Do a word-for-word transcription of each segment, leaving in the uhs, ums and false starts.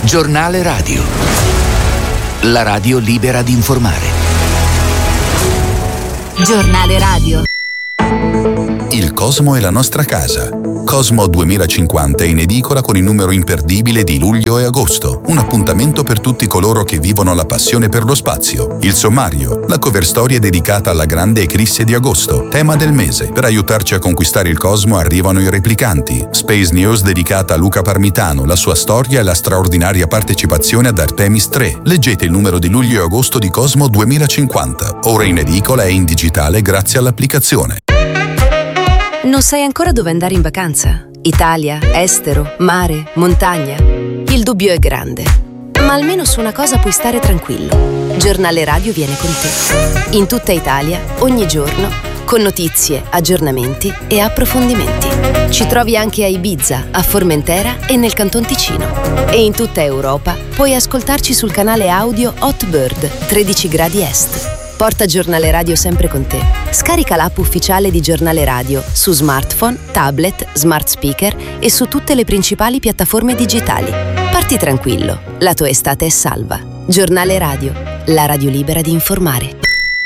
Giornale Radio. La radio libera di informare. Giornale Radio. Il Cosmo è la nostra casa. Cosmo duemilacinquanta è in edicola con il numero imperdibile di luglio e agosto. Un appuntamento per tutti coloro che vivono la passione per lo spazio. Il sommario, la cover story è dedicata alla grande eclisse di agosto, tema del mese. Per aiutarci a conquistare il Cosmo arrivano i replicanti. Space News dedicata a Luca Parmitano, la sua storia e la straordinaria partecipazione ad Artemis tre. Leggete il numero di luglio e agosto di Cosmo duemilacinquanta. Ora in edicola e in digitale grazie all'applicazione. Non sai ancora dove andare in vacanza? Italia, estero, mare, montagna? Il dubbio è grande, ma almeno su una cosa puoi stare tranquillo. Giornale Radio viene con te. In tutta Italia, ogni giorno, con notizie, aggiornamenti e approfondimenti. Ci trovi anche a Ibiza, a Formentera e nel Canton Ticino. E in tutta Europa puoi ascoltarci sul canale audio Hotbird tredici gradi est. Porta Giornale Radio sempre con te. Scarica l'app ufficiale di Giornale Radio su smartphone, tablet, smart speaker e su tutte le principali piattaforme digitali. Parti tranquillo, la tua estate è salva. Giornale Radio, la radio libera di informare.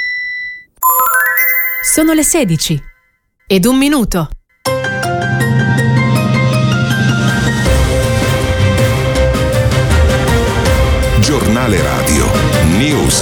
Sono le sedici ed un minuto. Giornale Radio News.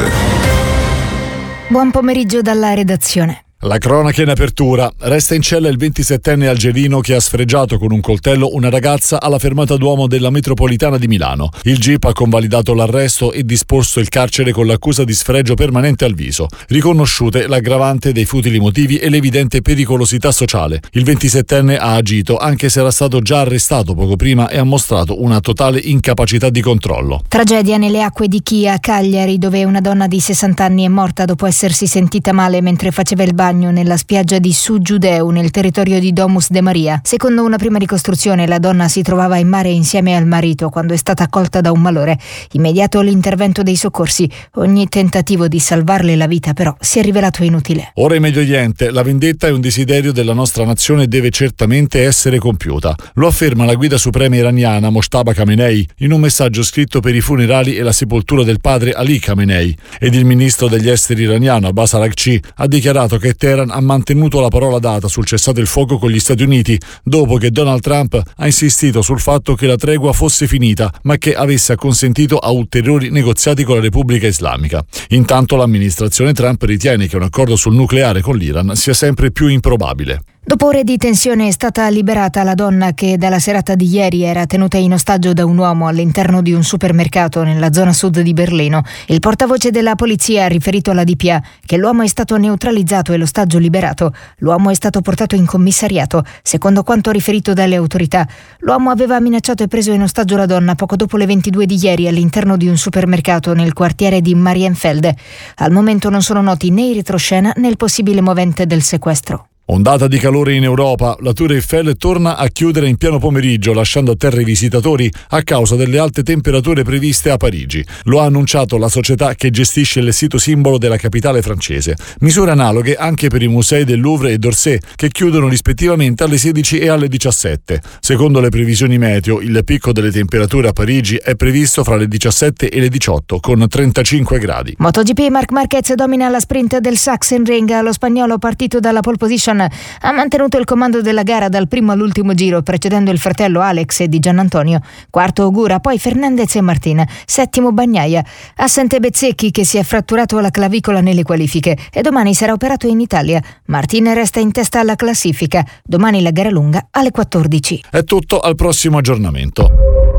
Buon pomeriggio dalla redazione. La cronaca in apertura. Resta in cella il ventisettenne algerino che ha sfregiato con un coltello una ragazza alla fermata Duomo della metropolitana di Milano. Il G I P ha convalidato l'arresto e disposto il carcere con l'accusa di sfregio permanente al viso. Riconosciute l'aggravante dei futili motivi e l'evidente pericolosità sociale. Il ventisettenne ha agito anche se era stato già arrestato poco prima e ha mostrato una totale incapacità di controllo. Tragedia nelle acque di Chia, a Cagliari, dove una donna di sessanta anni è morta dopo essersi sentita male mentre faceva il bagno nella spiaggia di Su Giudeu nel territorio di Domus de Maria. Secondo una prima ricostruzione, la donna si trovava in mare insieme al marito quando è stata colta da un malore. Immediato l'intervento dei soccorsi. Ogni tentativo di salvarle la vita però si è rivelato inutile. Ora in Medio Oriente, la vendetta è un desiderio della nostra nazione e deve certamente essere compiuta. Lo afferma la guida suprema iraniana Mojtaba Khamenei in un messaggio scritto per i funerali e la sepoltura del padre Ali Khamenei. Ed il ministro degli esteri iraniano Abbas Araghchi ha dichiarato che Teheran ha mantenuto la parola data sul cessate il fuoco con gli Stati Uniti dopo che Donald Trump ha insistito sul fatto che la tregua fosse finita ma che avesse acconsentito a ulteriori negoziati con la Repubblica Islamica. Intanto l'amministrazione Trump ritiene che un accordo sul nucleare con l'Iran sia sempre più improbabile. Dopo ore di tensione è stata liberata la donna che dalla serata di ieri era tenuta in ostaggio da un uomo all'interno di un supermercato nella zona sud di Berlino. Il portavoce della polizia ha riferito alla D P A che l'uomo è stato neutralizzato e l'ostaggio liberato. L'uomo è stato portato in commissariato. Secondo quanto riferito dalle autorità, l'uomo aveva minacciato e preso in ostaggio la donna poco dopo le ventidue di ieri all'interno di un supermercato nel quartiere di Marienfelde. Al momento non sono noti né i retroscena né il possibile movente del sequestro. Ondata di calore in Europa, la Tour Eiffel torna a chiudere in pieno pomeriggio lasciando a terra i visitatori a causa delle alte temperature previste a Parigi. Lo ha annunciato la società che gestisce il sito simbolo della capitale francese. Misure analoghe anche per i musei del Louvre e d'Orsay che chiudono rispettivamente alle sedici e alle diciassette. Secondo le previsioni meteo, il picco delle temperature a Parigi è previsto fra le diciassette e le diciotto con trentacinque gradi. MotoGP, Marc Marquez domina la sprint del Sachsenring. Lo spagnolo partito dalla pole position ha mantenuto il comando della gara dal primo all'ultimo giro, precedendo il fratello Alex e di Giannantonio. Quarto Ogura, poi Fernandez e Martin. Settimo Bagnaia. Assente Bezzecchi che si è fratturato la clavicola nelle qualifiche e domani sarà operato in Italia. Martin resta in testa alla classifica. Domani la gara lunga alle quattordici. È tutto, al prossimo aggiornamento.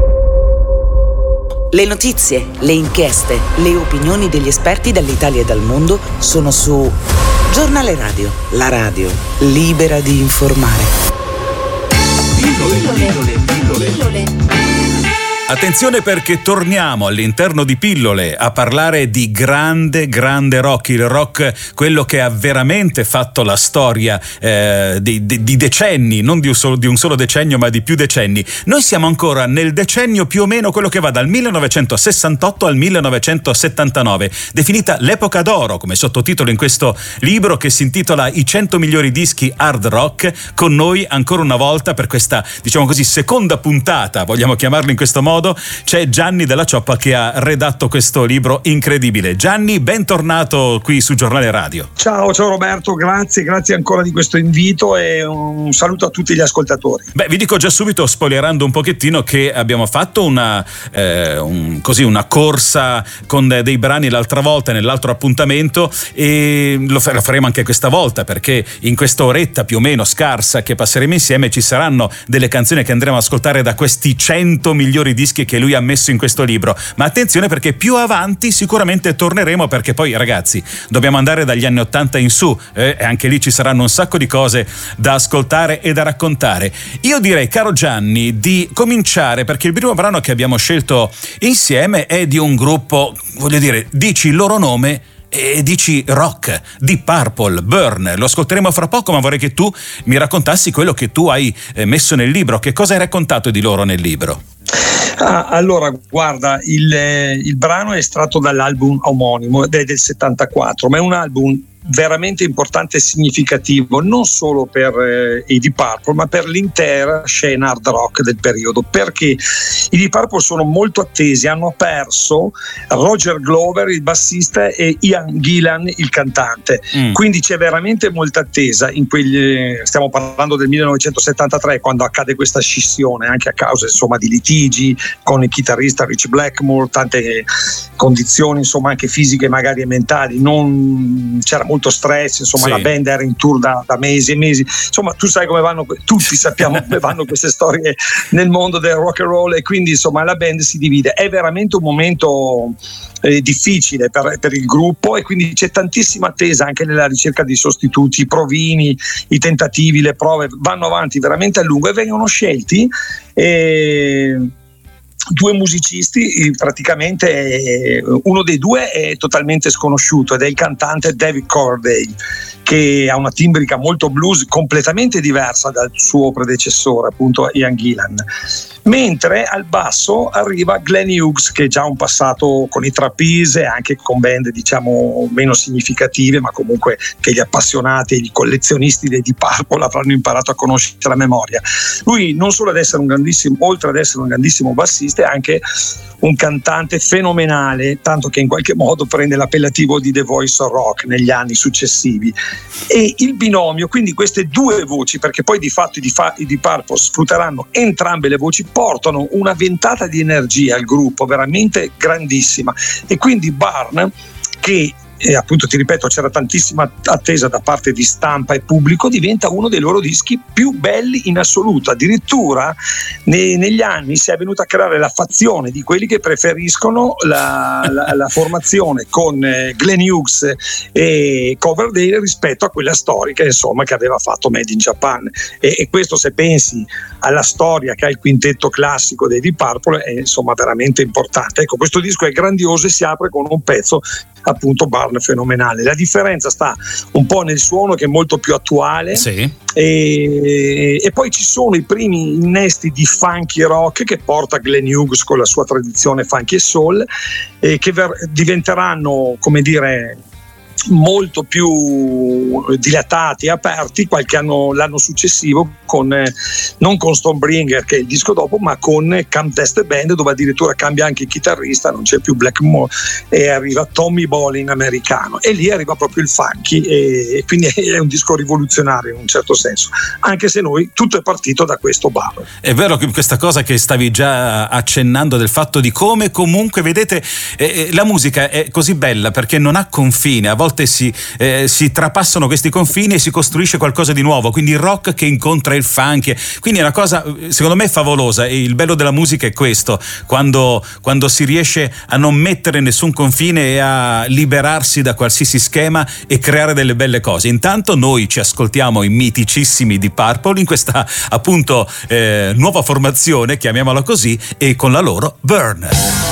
Le notizie, le inchieste, le opinioni degli esperti dall'Italia e dal mondo sono su Giornale Radio, la radio libera di informare. Pillole, pillole, pillole, pillole. Attenzione perché torniamo all'interno di Pillole a parlare di grande, grande rock, il rock, quello che ha veramente fatto la storia eh, di, di, di decenni, non di un, solo, di un solo decennio ma di più decenni. Noi siamo ancora nel decennio più o meno quello che va dal millenovecentosessantotto al millenovecentosettantanove, definita l'epoca d'oro come sottotitolo in questo libro che si intitola I cento migliori dischi hard rock. Con noi ancora una volta per questa, diciamo così, seconda puntata, vogliamo chiamarlo in questo modo, modo c'è Gianni Della Cioppa che ha redatto questo libro incredibile. Gianni, bentornato qui su Giornale Radio. Ciao, ciao Roberto, grazie, grazie ancora di questo invito e un saluto a tutti gli ascoltatori. Beh, vi dico già subito, spoilerando un pochettino, che abbiamo fatto una eh, un, così una corsa con dei brani l'altra volta nell'altro appuntamento, e lo, lo faremo anche questa volta, perché in questa oretta più o meno scarsa che passeremo insieme ci saranno delle canzoni che andremo ad ascoltare da questi cento migliori dischi che lui ha messo in questo libro. Ma attenzione, perché più avanti sicuramente torneremo, perché poi ragazzi dobbiamo andare dagli anni ottanta in su, eh, e anche lì ci saranno un sacco di cose da ascoltare e da raccontare. Io direi, caro Gianni, di cominciare, perché il primo brano che abbiamo scelto insieme è di un gruppo, voglio dire, dici il loro nome e dici rock, Deep Purple, Burn. Lo ascolteremo fra poco, ma vorrei che tu mi raccontassi quello che tu hai messo nel libro. Che cosa hai raccontato di loro nel libro? Ah, allora, guarda, il, il brano è estratto dall'album omonimo del, del settantaquattro, ma è un album veramente importante e significativo non solo per eh, i Deep Purple, ma per l'intera scena hard rock del periodo, perché i Deep Purple sono molto attesi, hanno perso Roger Glover, il bassista, e Ian Gillan, il cantante. Mm. Quindi c'è veramente molta attesa in quegli, stiamo parlando del millenovecentosettantatré, quando accade questa scissione, anche a causa insomma di litigi con il chitarrista Rich Blackmore, tante condizioni insomma anche fisiche magari e mentali, non c'era molto stress, insomma sì. La band era in tour da, da mesi e mesi, insomma tu sai come vanno, tutti sappiamo come vanno queste storie nel mondo del rock and roll, e quindi insomma la band si divide. È veramente un momento eh, difficile per, per il gruppo, e quindi c'è tantissima attesa anche nella ricerca di sostituti, i provini, i tentativi, le prove vanno avanti veramente a lungo, e vengono scelti eh, due musicisti, praticamente uno dei due è totalmente sconosciuto ed è il cantante David Coverdale, che ha una timbrica molto blues completamente diversa dal suo predecessore, appunto Ian Gillan, mentre al basso arriva Glenn Hughes, che già ha un passato con i Trapeze e anche con band diciamo meno significative, ma comunque che gli appassionati e gli collezionisti dei Deep Purple avranno imparato a conoscere a memoria. Lui non solo ad essere un grandissimo, oltre ad essere un grandissimo bassista, è anche un cantante fenomenale, tanto che in qualche modo prende l'appellativo di The Voice of Rock negli anni successivi. E il binomio, quindi queste due voci, perché poi di fatto i Deep Purple sfrutteranno entrambe le voci, portano una ventata di energia al gruppo veramente grandissima. E quindi Burn, che e appunto ti ripeto c'era tantissima attesa da parte di stampa e pubblico, diventa uno dei loro dischi più belli in assoluto. Addirittura ne, negli anni si è venuta a creare la fazione di quelli che preferiscono la, la, la formazione con eh, Glenn Hughes e Coverdale rispetto a quella storica insomma che aveva fatto Made in Japan, e, e questo, se pensi alla storia che ha il quintetto classico dei Deep Purple, è insomma veramente importante. Ecco, questo disco è grandioso e si apre con un pezzo appunto Burn fenomenale. La differenza sta un po' nel suono, che è molto più attuale, sì. e, e poi ci sono i primi innesti di funky rock che porta Glenn Hughes con la sua tradizione funky e soul, e che ver- diventeranno, come dire, molto più dilatati e aperti qualche anno, l'anno successivo, con eh, non con Stonebringer che è il disco dopo, ma con Camp Test Band, dove addirittura cambia anche il chitarrista, non c'è più Blackmore e arriva Tommy Bolin americano, e lì arriva proprio il funky, e, e quindi è un disco rivoluzionario in un certo senso, anche se noi tutto è partito da questo bar. È vero che questa cosa che stavi già accennando, del fatto di come comunque vedete eh, la musica è così bella perché non ha confine, a volte Si, eh, si trapassano questi confini e si costruisce qualcosa di nuovo, quindi il rock che incontra il funk, quindi è una cosa secondo me favolosa. E il bello della musica è questo, quando, quando si riesce a non mettere nessun confine e a liberarsi da qualsiasi schema e creare delle belle cose. Intanto noi ci ascoltiamo i miticissimi Deep Purple in questa appunto eh, nuova formazione, chiamiamola così, e con la loro Burn.